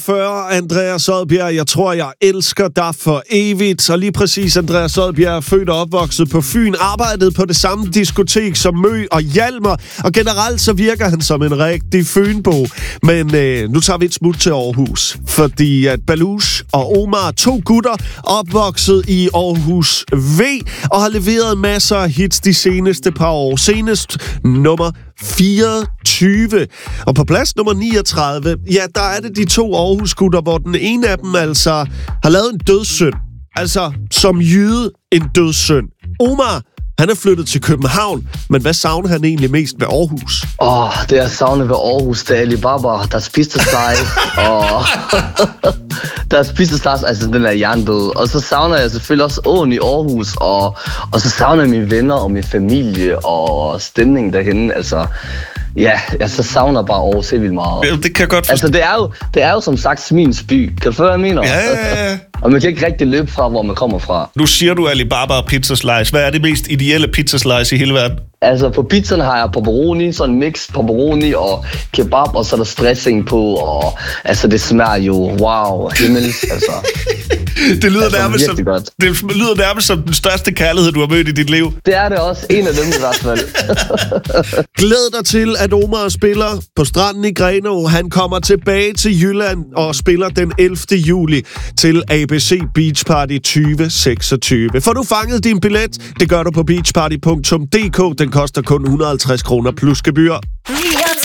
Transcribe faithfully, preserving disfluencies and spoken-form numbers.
fyrre, Andreas Odbjerg, jeg tror, jeg elsker dig for evigt. Og lige præcis, Andreas Odbjerg er født og opvokset på Fyn, arbejdede på det samme diskotek som Mø og Hjalmar, og generelt så virker han som en rigtig fynbo. Men øh, nu tager vi et smut til Aarhus, fordi at Baluch og Omar, to gutter, opvokset i Aarhus V, og har leveret masser af hits de seneste par år. Senest nummer fireogtyve. Og på plads nummer niogtredive, ja, der er det de to Aarhus-gutter, hvor den ene af dem altså har lavet en dødssynd. Altså, som jyde en dødssynd. Omar, han er flyttet til København, men hvad savner han egentlig mest ved Aarhus? Åh, oh, det jeg savner ved Aarhus, det er Alibaba, der spiser sig, og der spiser sig, altså den er hjernedød. Og så savner jeg selvfølgelig også åen i Aarhus, og, og så savner jeg mine venner og min familie og stemningen derhenne, altså. Ja, jeg så savner bare Aarhus helt vildt meget. Ja, det kan jeg godt forstå. Altså, det er jo, det er jo som sagt Smins by. Kan du forstå, hvad jeg mener? Ja, ja, ja. Og man kan ikke rigtig løbe fra, hvor man kommer fra. Nu siger du Alibaba og pizza slice. Hvad er det mest ideelle pizza slice i hele verden? Altså, på pizzaen har jeg pepperoni, sådan en mix pepperoni og kebab, og så er der dressing på, og altså, det smager jo, wow, himmels, altså. Det lyder, altså, nærmest som, godt. det lyder nærmest som den største kærlighed, du har mødt i dit liv. Det er det også. En af dem i hvert fald. Glæd dig til, at Omar spiller på stranden i Grenaa. Han kommer tilbage til Jylland og spiller den ellevte juli til A B C Beach Party tyve seksogtyve. Får du fanget din billet? Det gør du på beachparty punktum d k. Den koster kun et hundrede og halvtreds kroner plus gebyr.